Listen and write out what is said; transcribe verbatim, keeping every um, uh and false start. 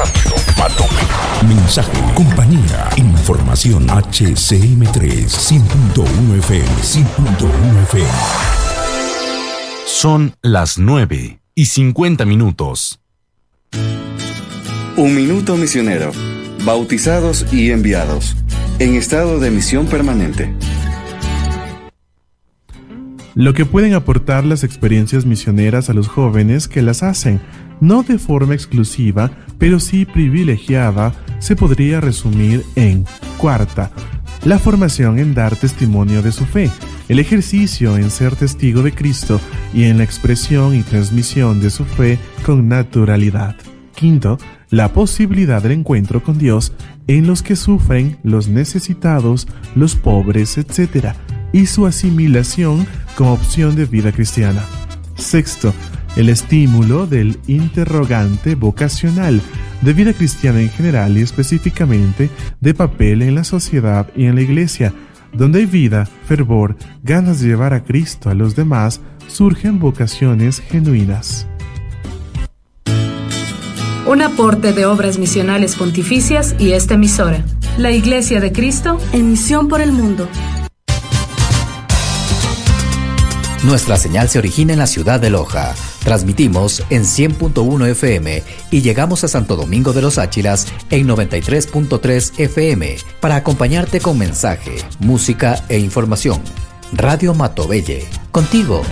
Radio Matovelle. Mensaje, compañía, información. H C M tres, cien punto uno F M, cien punto uno F M. Son las nueve y cincuenta minutos. Un minuto misionero. Bautizados y enviados. En estado de misión permanente. Lo que pueden aportar las experiencias misioneras a los jóvenes que las hacen, no de forma exclusiva, pero sí privilegiada, se podría resumir en: cuarta, la formación en dar testimonio de su fe, el ejercicio en ser testigo de Cristo y en la expresión y transmisión de su fe con naturalidad. Quinto, la posibilidad del encuentro con Dios en los que sufren, los necesitados, los pobres, etcétera, y su asimilación como opción de vida cristiana. Sexto, el estímulo del interrogante vocacional de vida cristiana en general y específicamente de papel en la sociedad y en la iglesia. Donde hay vida, fervor, ganas de llevar a Cristo a los demás, surgen vocaciones genuinas. Un aporte de Obras Misionales Pontificias y esta emisora. La Iglesia de Cristo en misión por el mundo. Nuestra señal se origina en la ciudad de Loja. Transmitimos en cien punto uno F M y llegamos a Santo Domingo de los Áchilas en noventa y tres punto tres F M para acompañarte con mensaje, música e información. Radio Matovelle, contigo